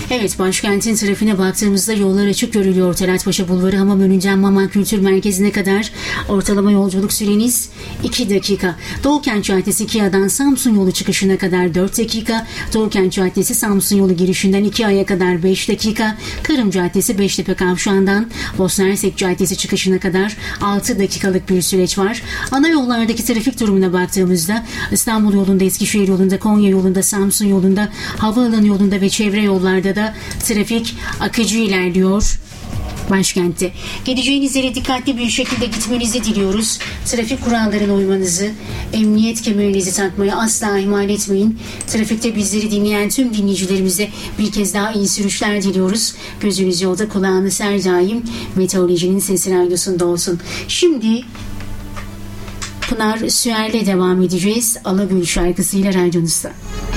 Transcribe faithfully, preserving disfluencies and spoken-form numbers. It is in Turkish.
Evet, başkentin trafiğine baktığımızda yollar açık görülüyor. Talatpaşa Bulvarı Hamam önünden Mamak Kültür Merkezi'ne kadar ortalama yolculuk süreniz iki dakika. Doğukent Caddesi Kia'dan Samsun yolu çıkışına kadar dört dakika. Doğukent Caddesi Samsun yolu girişinden Ikia'ya kadar beş dakika. Kırım Caddesi Beştepe Kavşağı'ndan Bosna Hersek Caddesi çıkışına kadar altı dakikalık bir süreç var. Ana yollardaki trafik durumuna baktığımızda İstanbul yolunda, Eskişehir yolunda, Konya yolunda, Samsun yolunda, havaalanı yolunda ve çevre yollarda da trafik akıcı ilerliyor başkentte. Gideceğiniz yere dikkatli bir şekilde gitmenizi diliyoruz. Trafik kurallarına uymanızı, emniyet kemerinizi takmayı asla ihmal etmeyin. Trafikte bizleri dinleyen tüm dinleyicilerimize bir kez daha iyi sürüşler diliyoruz. Gözünüz yolda, kulağınız her daim Meteorolojinin Sesi Radyosu'nda olsun. Şimdi Pınar Süer'le devam edeceğiz. Alagül şarkısıyla radyonuzda.